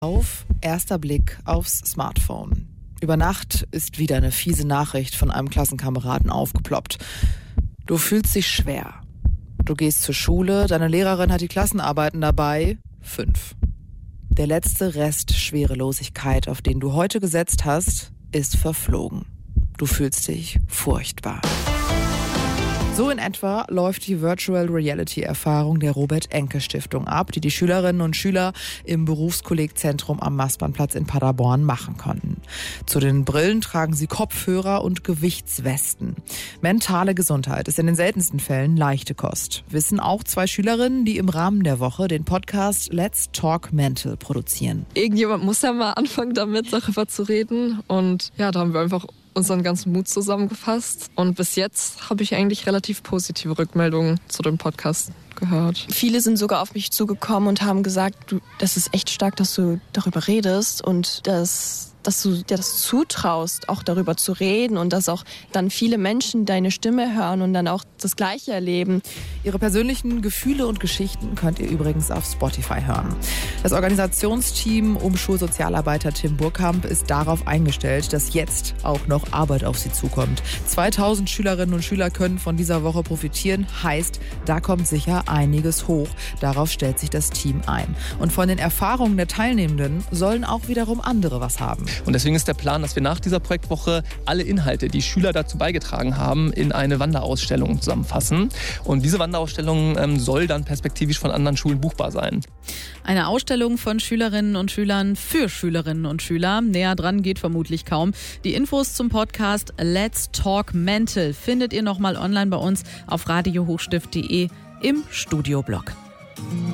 Erster Blick aufs Smartphone. Über Nacht ist wieder eine fiese Nachricht von einem Klassenkameraden aufgeploppt. Du fühlst dich schwer. Du gehst zur Schule, deine Lehrerin hat die Klassenarbeiten dabei. 5. Der letzte Rest Schwerelosigkeit, auf den du heute gesetzt hast, ist verflogen. Du fühlst dich furchtbar. So in etwa läuft die Virtual Reality Erfahrung der Robert-Enke-Stiftung ab, die die Schülerinnen und Schüler im Berufskollegzentrum am Mastbahnplatz in Paderborn machen konnten. Zu den Brillen tragen sie Kopfhörer und Gewichtswesten. Mentale Gesundheit ist in den seltensten Fällen leichte Kost. Wissen auch 2 Schülerinnen, die im Rahmen der Woche den Podcast Let's Talk Mental produzieren. Irgendjemand muss ja mal anfangen, damit darüber zu reden. Und ja, da haben wir einfach unseren ganzen Mut zusammengefasst. Und bis jetzt habe ich eigentlich relativ positive Rückmeldungen zu dem Podcast gehört. Viele sind sogar auf mich zugekommen und haben gesagt, das ist echt stark, dass du darüber redest und dass du dir das zutraust, auch darüber zu reden und dass auch dann viele Menschen deine Stimme hören und dann auch das Gleiche erleben. Ihre persönlichen Gefühle und Geschichten könnt ihr übrigens auf Spotify hören. Das Organisationsteam um Schulsozialarbeiter Tim Burkamp ist darauf eingestellt, dass jetzt auch noch Arbeit auf sie zukommt. 2000 Schülerinnen und Schüler können von dieser Woche profitieren, heißt, da kommt sicher einiges hoch. Darauf stellt sich das Team ein. Und von den Erfahrungen der Teilnehmenden sollen auch wiederum andere was haben. Und deswegen ist der Plan, dass wir nach dieser Projektwoche alle Inhalte, die Schüler dazu beigetragen haben, in eine Wanderausstellung zusammenfassen. Und diese Wanderausstellung soll dann perspektivisch von anderen Schulen buchbar sein. Eine Ausstellung von Schülerinnen und Schülern für Schülerinnen und Schüler. Näher dran geht vermutlich kaum. Die Infos zum Podcast Let's Talk Mental findet ihr nochmal online bei uns auf radiohochstift.de im Studioblog.